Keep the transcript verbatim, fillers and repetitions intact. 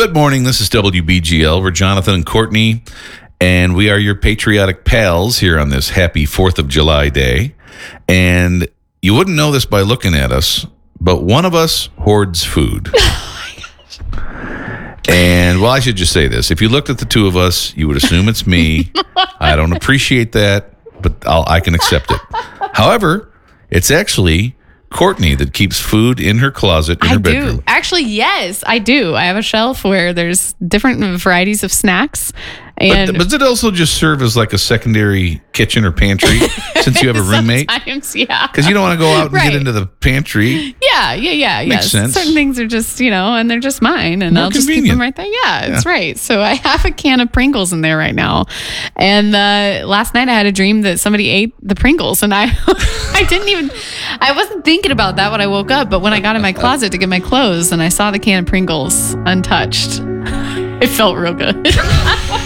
Good morning. This is W B G L. We're Jonathan and Courtney, and we are your patriotic pals here on this happy fourth of July day. And you wouldn't know this by looking at us, but one of us hoards food. And, well, I should just say this. If you looked at the two of us, you would assume it's me. I don't appreciate that, but I'll, I can accept it. However, it's actually Courtney that keeps food in her closet in I her bedroom. do. Actually, yes, I do. I have a shelf where there's different varieties of snacks. And But, but does it also just serve as like a secondary kitchen or pantry since you have a roommate? Sometimes, yeah. Because you don't want to go out and Right. get into the pantry. Yeah, yeah, yeah. Makes yes. sense. Certain things are just, you know, and they're just mine, and More I'll just keep convenient. them right there. Yeah, that's Yeah. right. So I have a can of Pringles in there right now. And uh, last night I had a dream that somebody ate the Pringles, and I I didn't even, I wasn't thinking about that when I woke up, but when I got in my closet to get my clothes and I saw the can of Pringles untouched, it felt real good.